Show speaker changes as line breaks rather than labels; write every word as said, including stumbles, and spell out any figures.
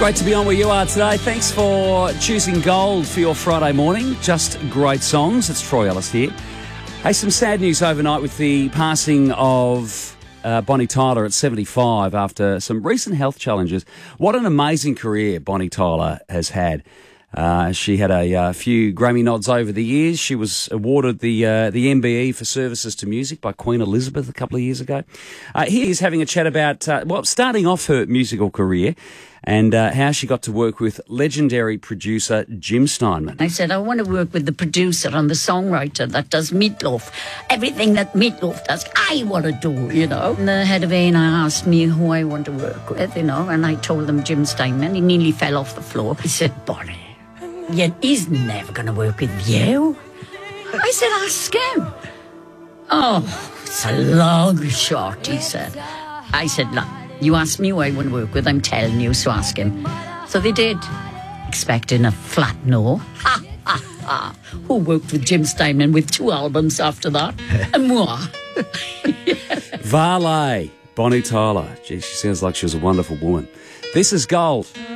Great to be on where you are today. Thanks for choosing Gold for your Friday morning. Just great songs. It's Troy Ellis here. Hey, some sad news overnight with the passing of uh, Bonnie Tyler at seventy-five after some recent health challenges. What an amazing career Bonnie Tyler has had. Uh, she had a uh, few Grammy nods over the years. She was awarded the uh, the M B E for services to music by Queen Elizabeth a couple of years ago. Uh, here he's having a chat about, uh, well, starting off her musical career and uh, how she got to work with legendary producer Jim Steinman.
I said, I want to work with the producer and the songwriter that does Meatloaf. Everything that Meatloaf does, I want to do, you know. And the head of A and R asked me who I want to work with, you know, and I told them Jim Steinman. He nearly fell off the floor. He said, Bonnie, yeah, he's never going to work with you. I said, ask him. Oh, it's a long shot, he said. I said, look, you asked me who I want to work with, I'm telling you, so ask him. So they did, expecting a flat no. Ha, ha, ha. Who worked with Jim Steinman with two albums after that? And moi.
Valet, Bonnie Tyler. Gee, she sounds like she was a wonderful woman. This is Gold.